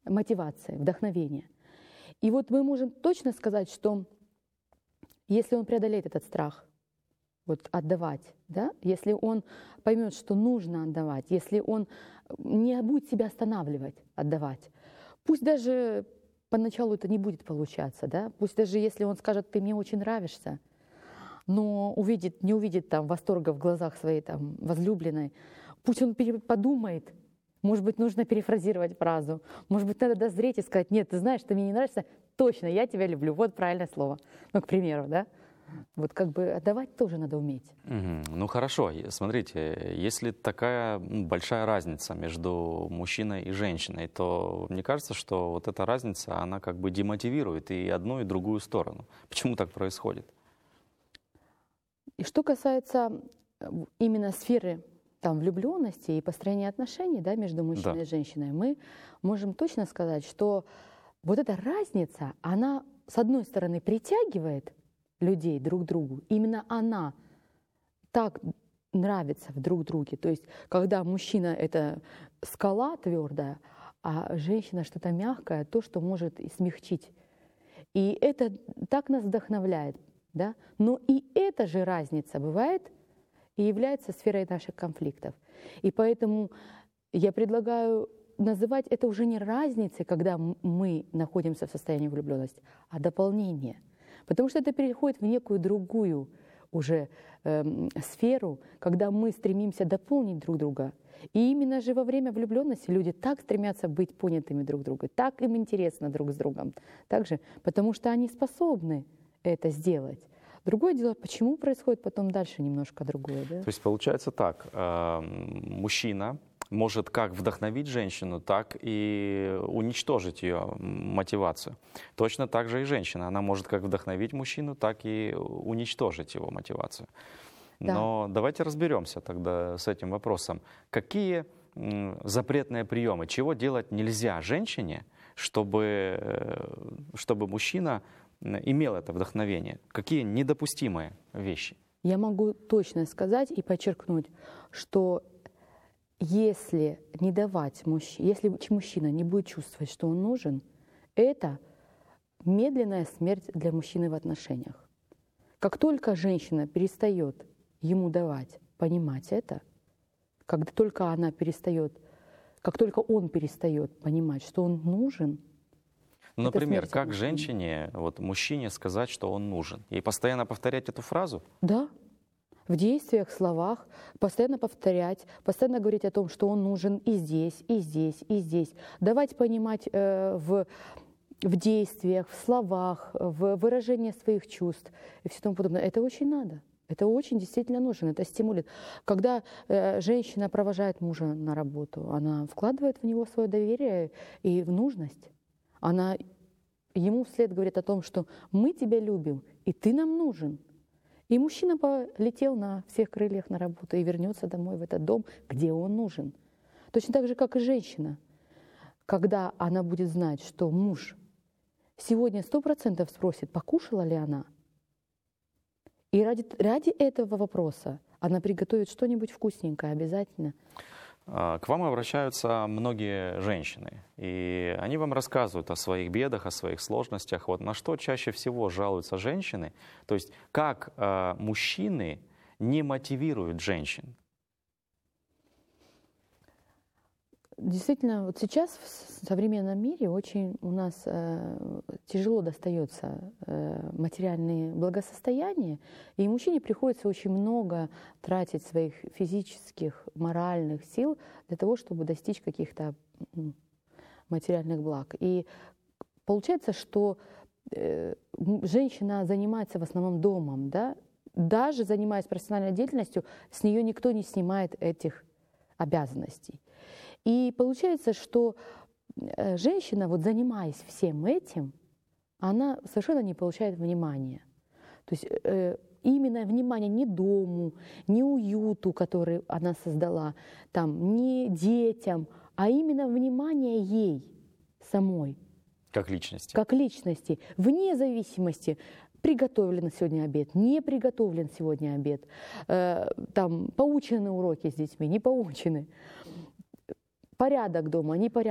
мотивации, вдохновения. И вот мы можем точно сказать, что если он преодолеет этот страх, вот отдавать, да, если он поймет, что нужно отдавать, если он не будет себя останавливать, отдавать, пусть даже поначалу это не будет получаться, да, пусть даже если он скажет: ты мне очень нравишься, но не увидит там восторга в глазах своей там возлюбленной, пусть он подумает, может быть, нужно перефразировать фразу, может быть, надо дозреть и сказать: нет, ты знаешь, ты мне не нравишься, точно, я тебя люблю, вот правильное слово, ну, к примеру, да. Вот как бы отдавать тоже надо уметь. Ну хорошо, смотрите, если такая большая разница между мужчиной и женщиной, то мне кажется, что вот эта разница, она как бы демотивирует и одну, и другую сторону. Почему так происходит? И что касается именно сферы там, влюбленности и построения отношений, да, между мужчиной и женщиной, мы можем точно сказать, что вот эта разница, она, с одной стороны, притягивает людей друг к другу. Именно она так нравится в друг друге. То есть, когда мужчина — это скала твердая, а женщина — что-то мягкое, то, что может и смягчить. И это так нас вдохновляет. Да? Но и эта же разница бывает и является сферой наших конфликтов. И поэтому я предлагаю называть это уже не разницей, когда мы находимся в состоянии влюбленности, а дополнение. Потому что это переходит в некую другую уже сферу, когда мы стремимся дополнить друг друга. И именно же во время влюбленности люди так стремятся быть понятыми друг другом, так им интересно друг с другом, также, потому что они способны это сделать. Другое дело, почему происходит потом дальше немножко другое. Да? То есть получается так, мужчина может как вдохновить женщину, так и уничтожить ее мотивацию. Точно так же и женщина. Она может как вдохновить мужчину, так и уничтожить его мотивацию. Да. Но давайте разберемся тогда с этим вопросом. Какие запретные приемы, чего делать нельзя женщине, чтобы мужчина имел это вдохновение? Какие недопустимые вещи? Я могу точно сказать и подчеркнуть, что если не давать если мужчина не будет чувствовать, что он нужен, это медленная смерть для мужчины в отношениях. Как только женщина перестает ему давать, понимать это, как только он перестает понимать, что он нужен. Например, как женщине, мужчине сказать, что он нужен? И постоянно повторять эту фразу? Да. В действиях, в словах, постоянно повторять, постоянно говорить о том, что он нужен и здесь, и здесь, и здесь. Давать понимать в действиях, в словах, в выражении своих чувств и все тому подобное. Это очень надо. Это очень действительно нужно, это стимулирует. Когда женщина провожает мужа на работу, она вкладывает в него свое доверие и в нужность. Она ему вслед говорит о том, что мы тебя любим, и ты нам нужен. И мужчина полетел на всех крыльях на работу и вернется домой в этот дом, где он нужен. Точно так же, как и женщина. Когда она будет знать, что муж сегодня 100% спросит, покушала ли она, и ради этого вопроса она приготовит что-нибудь вкусненькое обязательно. К вам обращаются многие женщины, и они вам рассказывают о своих бедах, о своих сложностях. Вот на что чаще всего жалуются женщины? То есть как мужчины не мотивируют женщин? Действительно, вот сейчас в современном мире очень у нас тяжело достается материальное благосостояние, и мужчине приходится очень много тратить своих физических, моральных сил для того, чтобы достичь каких-то материальных благ. И получается, что женщина занимается в основном домом, да? Даже занимаясь профессиональной деятельностью, с нее никто не снимает этих обязанностей. И получается, что женщина, вот занимаясь всем этим, она совершенно не получает внимания. То есть именно внимание не дому, не уюту, который она создала, там, не детям, а именно внимание ей самой. Как личности. Как личности, вне зависимости, приготовлен сегодня обед, не приготовлен сегодня обед, там, поучены уроки с детьми, не поучены. Порядок дома, не порядок.